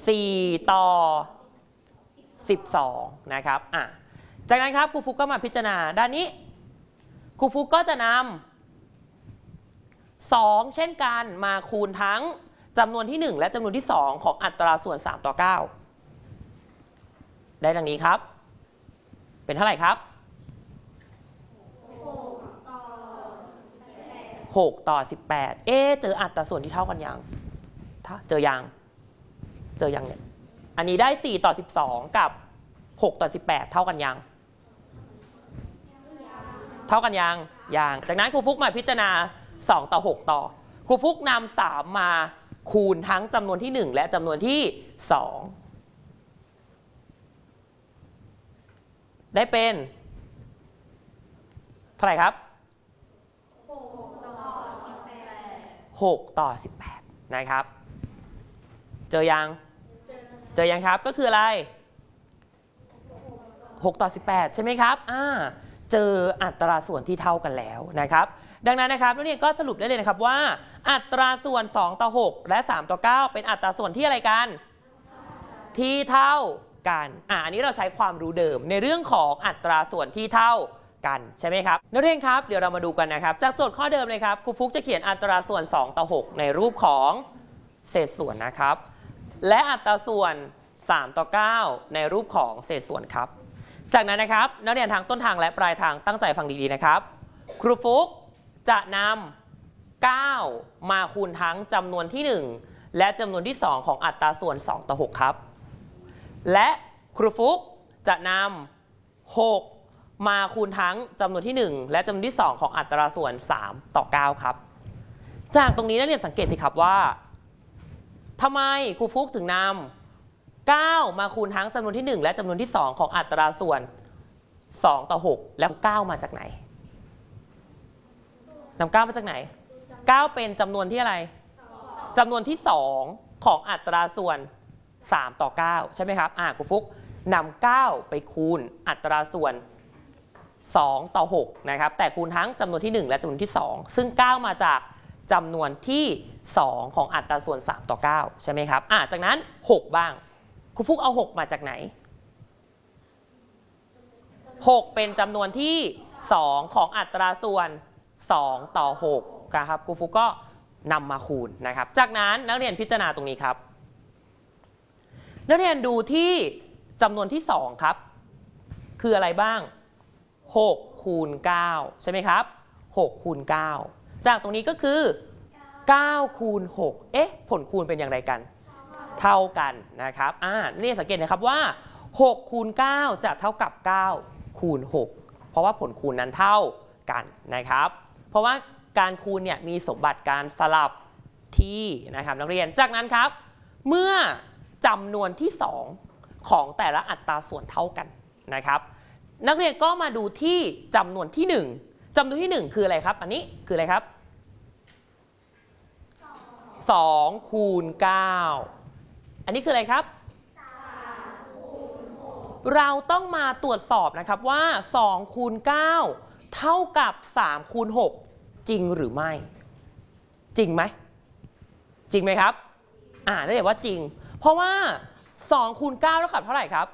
4 ต่อ 12นะครับจากนั้นครับครูฟุกก็มาพิจารณาด้านนี้ครูฟุกก็จะนำ2เช่นกันมาคูณทั้งจำนวนที่1และจำนวนที่2ของอัตราส่วน3ต่อ9ได้ดังนี้ครับเป็นเท่าไหร่ครับ6 ต่อ 18เจออัตราส่วนที่เท่ากันยังเจอยังเนี่ยอันนี้ได้4 ต่อ 12กับ6 ต่อ 18เท่ากันยังจากนั้นครูฟุกมาพิจารณา2 ต่อ 6ต่อครูฟุกนำ3มาคูณทั้งจำนวนที่1และจำนวนที่2ได้เป็นเท่าไหร่ครับ6 ต่อ 18นะครับเจอยังครับก็คืออะไร6 ต่อ 18ใช่ไหมครับเจออัตราส่วนที่เท่ากันแล้วนะครับดังนั้นนะครับนักเรียนก็สรุปได้เลยนะครับว่าอัตราส่วน2 ต่อ 6และ3 ต่อ 9เป็นอัตราส่วนที่อะไรกันที่เท่ากันอันนี้เราใช้ความรู้เดิมในเรื่องของอัตราส่วนที่เท่ากันใช่ไหมครับนักเรียนครับเดี๋ยวเรามาดูกันนะครับจากโจทย์ข้อเดิมเลยครับครูฟุกจะเขียนอัตราส่วน2 ต่อ 6ในรูปของเศษส่วนนะครับและอัตราส่วน3 ต่อ 9ในรูปของเศษส่วนครับจากนั้นนะครับนักเรียนทางต้นทางและปลายทางตั้งใจฟังดีๆนะครับครูฟุกจะนำ9มาคูณทั้งจำนวนที่1และจำนวนที่2ของอัตราส่วน2 ต่อ 6ครับและครูฟุกจะนำ6มาคูณทั้งจำนวนที่1และจำนวนที่2ของอัตราส่วน3 ต่อ 9ครับจากตรงนี้นักเรียนสังเกตสิครับว่าทำไมครูฟุกถึงนำ9มาคูณทั้งจำนวนที่1และจำนวนที่2ของอัตราส่วน2 ต่อ 6แล้ว9มาจากไหนนำ9มาจากไหน9เป็นจำนวนที่อะไรจำนวนที่2ของอัตราส่วน3 ต่อ 9ใช่ไหมครับครูฟุกนำ9ไปคูณอัตราส่วน2 ต่อ 6นะครับแต่คูณทั้งจำนวนที่1และจำนวนที่2ซึ่ง9มาจากจำนวนที่2ของอัตราส่วน3 ต่อ 9ใช่ไหมครับจากนั้น6บ้างครูฟุกเอา6มาจากไหน6เป็นจำนวนที่2ของอัตราส่วน2 ต่อ 6นะครับครูฟุกก็นำมาคูณนะครับจากนั้นนักเรียนพิจารณาตรงนี้ครับนักเรียนดูที่จำนวนที่2ครับคืออะไรบ้าง6คูณ9ใช่ไหมครับ6คูณ9จากตรงนี้ก็คือ9คูณ6ผลคูณเป็นอย่างไรกันเท่ากันนะครับนี่สังเกตนะครับว่า6คูณ9จะเท่ากับ9คูณ6เพราะว่าผลคูณนั้นเท่ากันนะครับเพราะว่าการคูณเนี่ยมีสมบัติการสลับที่นะครับนักเรียนจากนั้นครับเมื่อจำนวนที่2ของแต่ละอัตราส่วนเท่ากันนะครับนักเรียนก็มาดูที่จำนวนที่1จำนวนที่1คืออะไรครับอันนี้คืออะไรครับ2คูณ9อันนี้คืออะไรครับเราต้องมาตรวจสอบนะครับว่า2คูณ9เท่ากับ3คูณ6จริงหรือไม่จริงไหมครับนั่นแปลว่าจริงเพราะว่า2คูณ9เท่ากับเท่าไหร่ครับ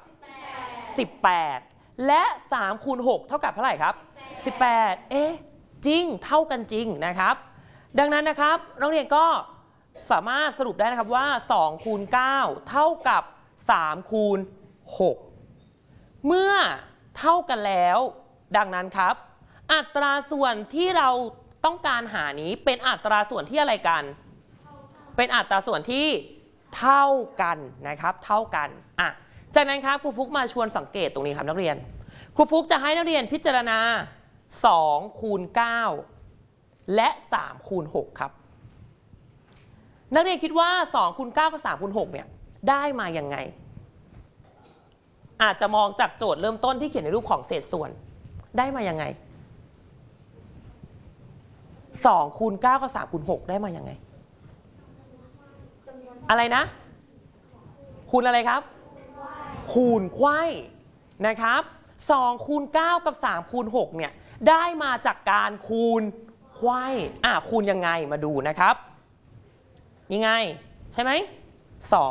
18และ3คูณ6เท่ากับเท่าไหร่ครับ18จริงเท่ากันจริงนะครับดังนั้นนะครับนักเรียนก็สามารถสรุปได้นะครับว่า2คูณ9เท่ากับ3คูณ6เมื่อเท่ากันแล้วดังนั้นครับอัตราส่วนที่เราต้องการหานี้เป็นอัตราส่วนที่อะไรกันเป็นอัตราส่วนที่เท่ากันนะครับเท่ากันจากนั้นครับครูฟุกมาชวนสังเกตตรงนี้ครับนักเรียนครูฟุกจะให้นักเรียนพิจารณา2คูณ9และ3คูณ6ครับนักเรียนคิดว่า2คูณ9กับ3คูณ6เนี่ยได้มายังไงอาจจะมองจากโจทย์เริ่มต้นที่เขียนในรูปของเศษส่วนได้มายังไง2คูณ9กับ3คูณ6ได้มายังไงอะไรนะคูณอะไรครับคูณไขว้นะครับ2คูณ9กับ3คูณ6เนี่ยได้มาจากการคูณไขว้คูณยังไงมาดูนะครับยังไงใช่ไหม2